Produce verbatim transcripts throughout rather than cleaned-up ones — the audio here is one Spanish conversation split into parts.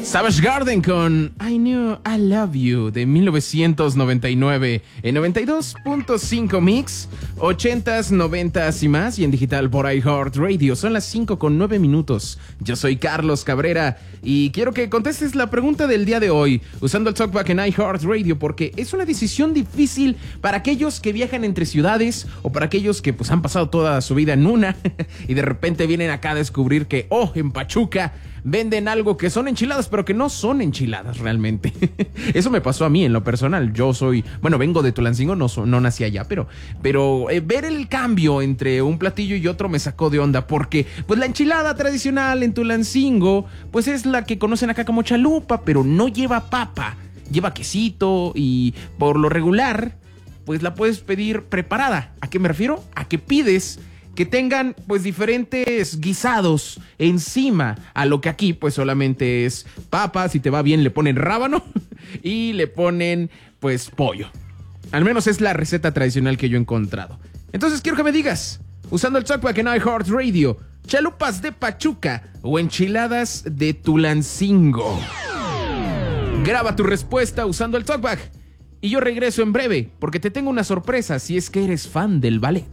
Savage Garden con I Knew I Love You de mil novecientos noventa y nueve en noventa y dos punto cinco Mix, ochentas, noventas y más, y en digital por iHeartRadio. Son las cinco con nueve minutos. Yo soy Carlos Cabrera y quiero que contestes la pregunta del día de hoy usando el TalkBack en iHeartRadio, porque es una decisión difícil para aquellos que viajan entre ciudades o para aquellos que pues han pasado toda su vida en una y de repente vienen acá a descubrir que, oh, en Pachuca venden algo que son enchiladas, pero que no son enchiladas realmente. Eso me pasó a mí en lo personal. Yo soy, bueno, vengo de Tulancingo, no, no nací allá, pero, pero eh, ver el cambio entre un platillo y otro me sacó de onda, porque pues la enchilada tradicional en Tulancingo, pues es la que conocen acá como chalupa, pero no lleva papa, lleva quesito y por lo regular, pues la puedes pedir preparada. ¿A qué me refiero? A que pides que tengan pues diferentes guisados encima, a lo que aquí pues solamente es papa, si te va bien le ponen rábano y le ponen pues pollo. Al menos es la receta tradicional que yo he encontrado. Entonces quiero que me digas, usando el TalkBack en iHeartRadio, chalupas de Pachuca o enchiladas de Tulancingo. Graba tu respuesta usando el TalkBack y yo regreso en breve porque te tengo una sorpresa si es que eres fan del ballet.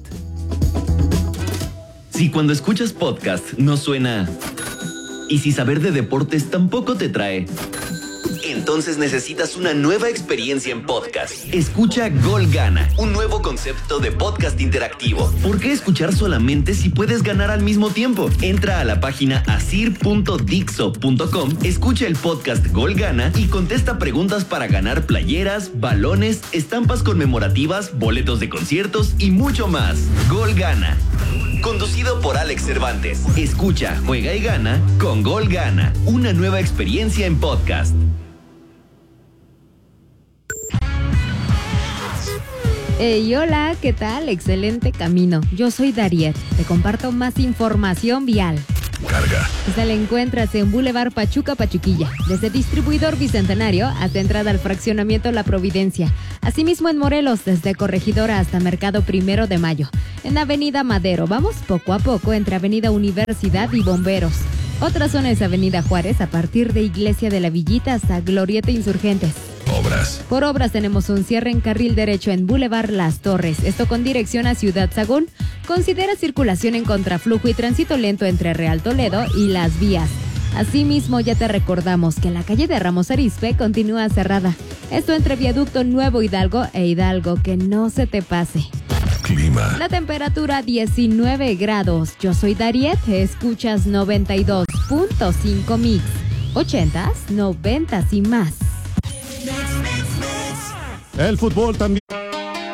Si cuando escuchas podcast no suena y si saber de deportes tampoco te trae, entonces necesitas una nueva experiencia en podcast. Escucha Gol Gana, un nuevo concepto de podcast interactivo. ¿Por qué escuchar solamente si puedes ganar al mismo tiempo? Entra a la página asir punto dixo punto com, escucha el podcast Gol Gana y contesta preguntas para ganar playeras, balones, estampas conmemorativas, boletos de conciertos y mucho más. Gol Gana. Conducido por Alex Cervantes. Escucha, juega y gana con Gol Gana. Una nueva experiencia en podcast. Hey, hola, ¿qué tal? Excelente camino. Yo soy Dariet. Te comparto más información vial. Carga. Esta la encuentras en Boulevard Pachuca, Pachuquilla, desde Distribuidor Bicentenario hasta entrada al fraccionamiento La Providencia. Asimismo en Morelos, desde Corregidora hasta Mercado Primero de Mayo. En Avenida Madero, vamos poco a poco entre Avenida Universidad y Bomberos. Otra zona es Avenida Juárez, a partir de Iglesia de la Villita hasta Glorieta Insurgentes. Obras. Por obras tenemos un cierre en carril derecho en Boulevard Las Torres, esto con dirección a Ciudad Sagún. Considera circulación en contraflujo y tránsito lento entre Real Toledo y Las Vías. Asimismo, ya te recordamos que la calle de Ramos Arizpe continúa cerrada. Esto entre Viaducto Nuevo Hidalgo e Hidalgo, que no se te pase. Clima. La temperatura diecinueve grados. Yo soy Dariet, escuchas noventa y dos punto cinco Mix. ochentas, noventas y más. El fútbol también.